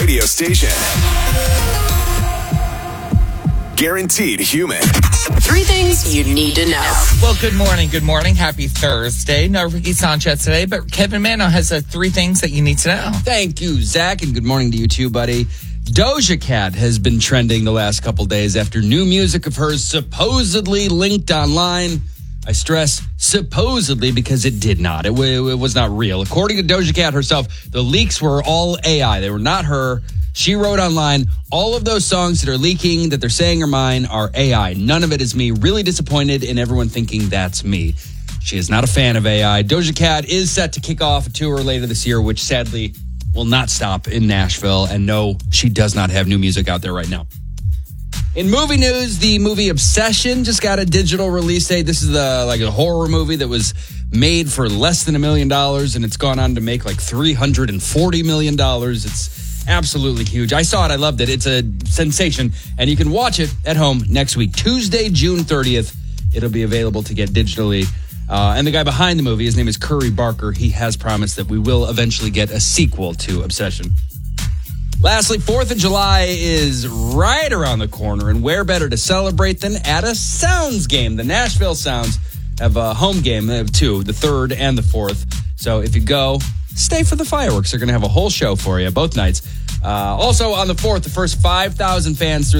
radio station. Guaranteed human. 3 things you need to know. Well, good morning. Good morning. Happy Thursday. No Ricky Sanchez today, but Kevin Mano has 3 things that you need to know. Thank you, Zach, and good morning to you too, buddy. Doja Cat has been trending the last couple days after new music of hers supposedly linked online. I stress supposedly because it did not. It was not real. According to Doja Cat herself, the leaks were all AI. They were not her. She wrote online, all of those songs that are leaking, that they're saying are mine, are AI. None of it is me. Really disappointed in everyone thinking that's me. She is not a fan of AI. Doja Cat is set to kick off a tour later this year, which sadly will not stop in Nashville. And no, she does not have new music out there right now. In movie news, the movie Obsession just got a digital release date. This is a horror movie that was made for less than $1 million, and it's gone on to make like $340 million. It's absolutely huge. I saw it. I loved it. It's a sensation, and you can watch it at home next week, Tuesday, June 30th. It'll be available to get digitally. And the guy behind the movie, his name is Curry Barker. He has promised that we will eventually get a sequel to Obsession. Lastly, 4th of July is right around the corner, and where better to celebrate than at a Sounds game? The Nashville Sounds have a home game. They have 2, the 3rd and the 4th. So if you go, stay for the fireworks. They're going to have a whole show for you both nights. Also on the 4th, the first 5,000 fans through